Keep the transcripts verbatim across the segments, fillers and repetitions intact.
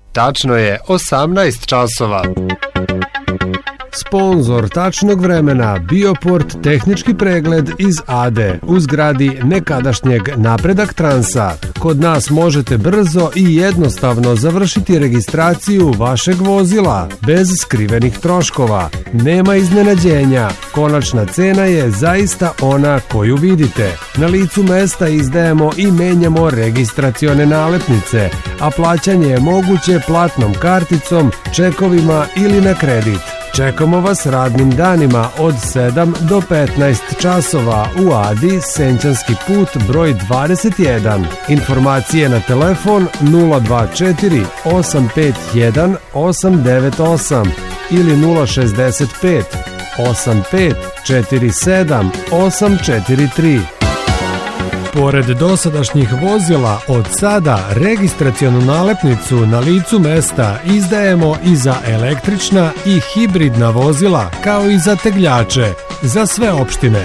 Tačno je osamnaest časova. Sponzor tačnog vremena Bioport tehnički pregled iz Ade u zgradi nekadašnjeg Napredak Transa. Kod nas možete brzo i jednostavno završiti registraciju vašeg vozila bez skrivenih troškova. Nema iznenađenja, konačna cena je zaista ona koju vidite. Na licu mesta izdajemo i menjamo registracione nalepnice, a plaćanje je moguće platnom karticom, čekovima ili na kredit. Čekamo vas radnim danima od sedam do petnaest časova u Adi, Senćanski put broj dvadeset jedan. Informacije na telefon nula dva četiri osam pet jedan osam devet osam ili nula šezdeset pet osam pet četiri sedam osam četiri tri. Pored dosadašnjih vozila, od sada registracionu nalepnicu na licu mesta izdajemo i za električna i hibridna vozila, kao i za tegljače, za sve opštine.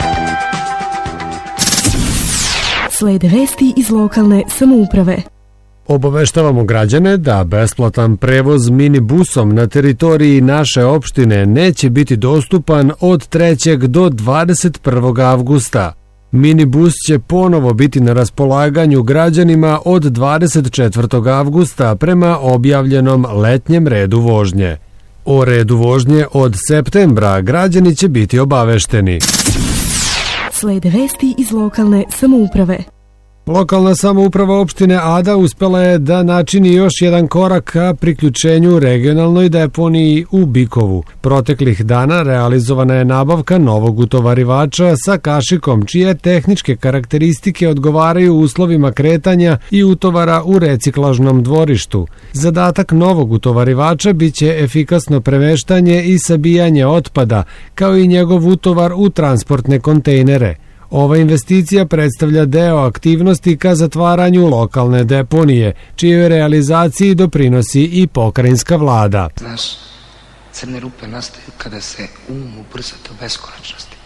Slede vesti iz lokalne samouprave. Obaveštavamo građane da besplatan prevoz minibusom na teritoriji naše opštine neće biti dostupan od trećeg do dvadeset prvog avgusta. Minibus će ponovo biti na raspolaganju građanima od dvadeset četvrtog avgusta prema objavljenom letnjem redu vožnje. O redu vožnje od septembra građani će biti obavešteni. Slede vesti iz lokalne samouprave. Lokalna samouprava opštine Ada uspela je da načini još jedan korak ka priključenju regionalnoj deponiji u Bikovu. Proteklih dana realizovana je nabavka novog utovarivača sa kašikom, čije tehničke karakteristike odgovaraju uslovima kretanja i utovara u reciklažnom dvorištu. Zadatak novog utovarivača biće efikasno premeštanje i sabijanje otpada, kao i njegov utovar u transportne kontejnere. Ova investicija predstavlja deo aktivnosti ka zatvaranju lokalne deponije, čijoj realizaciji doprinosi i pokrajinska vlada. Znaš, crne rupe nastaju kada se um ubrza do beskonačnosti.